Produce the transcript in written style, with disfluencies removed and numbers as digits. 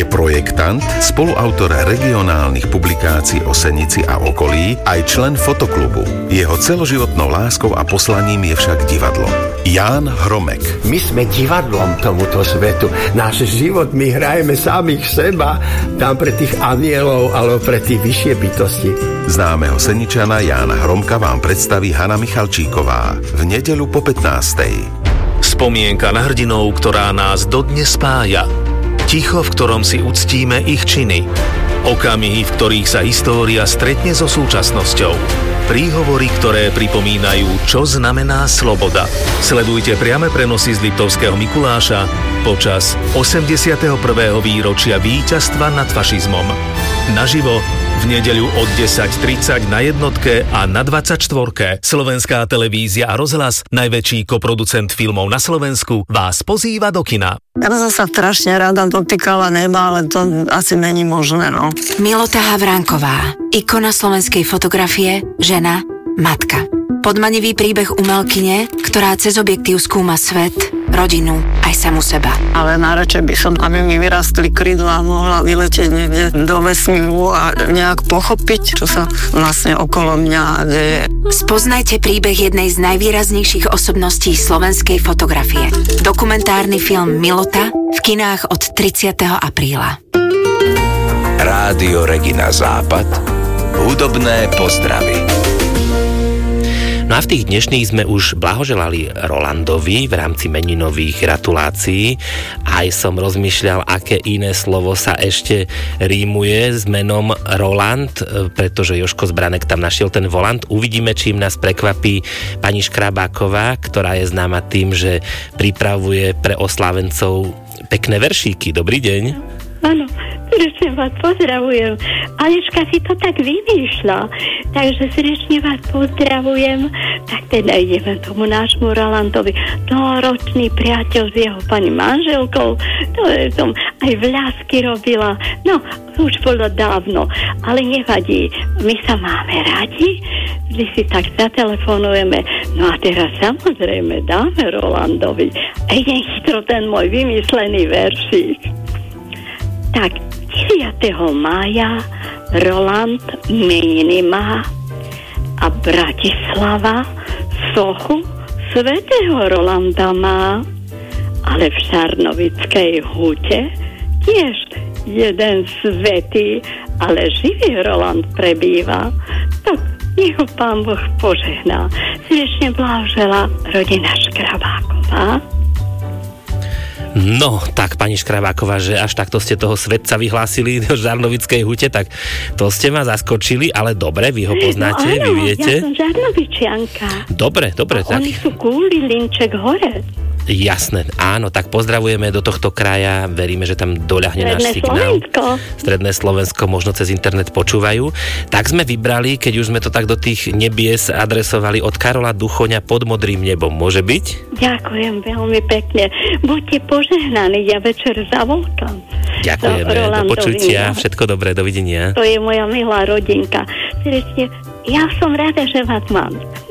Je projektant, spoluautor regionálnych publikácií o Senici a okolí, aj člen fotoklubu. Jeho celoživotnou láskou a poslaním je však divadlo. Ján Hromek. My sme divadlom tomuto svetu. Náš život, my hrajeme samých seba, tam pre tých anielov alebo pre tých vyššie bytosti. Známeho Seničana Jána Hromka vám predstaví Hana Michalčíková v nedeľu po 15:00. Spomienka na hrdinov, ktorá nás dodnes spája. Ticho, v ktorom si uctíme ich činy. Okamihy, v ktorých sa história stretne so súčasnosťou. Príhovory, ktoré pripomínajú, čo znamená sloboda. Sledujte priame prenosy z Liptovského Mikuláša počas 81. výročia víťazstva nad fašizmom. Naživo v nedeľu od 10:30 na Jednotke a na 24. Slovenská televízia a rozhlas, najväčší koproducent filmov na Slovensku, vás pozýva do kina. Ja som sa strašne rada dotýkala neba, ale to asi není možné, no. Milota Havránková, ikona slovenskej fotografie, žena, matka. Podmanivý príbeh umelkyne, ktorá cez objektív skúma svet, rodinu, aj samu seba. Ale najradšej by som, aby mi vyrastli krydlá, mohla vyletieť niekde do vesmíru a nejak pochopiť, čo sa vlastne okolo mňa deje. Spoznajte príbeh jednej z najvýraznejších osobností slovenskej fotografie. Dokumentárny film Milota v kinách od 30. apríla. Rádio Regina Západ. Hudobné pozdravy. No a v tých dnešných sme už blahoželali Rolandovi v rámci meninových gratulácií. Aj som rozmýšľal, aké iné slovo sa ešte rímuje s menom Roland, pretože Jožko Zbranek tam našiel ten volant. Uvidíme, čím nás prekvapí pani Škrabáková, ktorá je známa tým, že pripravuje pre oslávencov pekné veršíky. Dobrý deň. Áno, srdečne vás pozdravujem. Aleška si to tak vymýšľa, takže srdečne vás pozdravujem. Tak teda ideme tomu nášmu Rolandovi. Dlhoročný priateľ s jeho pani manželkou, to som aj vľasky robila. No, už bolo dávno, ale nevadí. My sa máme radi, vždy si tak zatelefonujeme. No a teraz samozrejme dáme Rolandovi. A nech to ten môj vymyslený veršík. Tak, 9. mája Roland meniny má a Bratislava sochu svätého Rolanda má, ale v Šarnovickej hute tiež jeden svätý, ale živý Roland prebýva. Tak nech ho Pán Boh požehná. Srdečne blahoželá rodina Škrabáková. No, tak pani Škrabáková, že až takto ste toho svetca vyhlásili do Žarnovickej hute, tak to ste ma zaskočili, ale dobre, vy ho poznáte, no, áno, vy viete. Ja som Žarnovičianka. Dobre, tak. Oni sú kúli Linček hore. Jasné, áno, tak pozdravujeme do tohto kraja, veríme, že tam doľahne náš signál. Stredné Slovensko, možno cez internet počúvajú. Tak sme vybrali, keď už sme to tak do tých nebies adresovali, od Karola Duchoňa Pod modrým nebom. Môže byť? Ďakujem veľmi pekne. Buďte požehnaní, ja večer zavolkám. Ďakujeme, do počutia, všetko dobré, dovidenia. To je moja milá rodinka. Srdečne, ja som rada, že vás mám.